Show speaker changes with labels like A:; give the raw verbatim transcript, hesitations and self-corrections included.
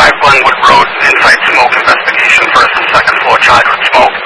A: five Glenwood Road, inside smoke investigation, first and second floor charged with smoke.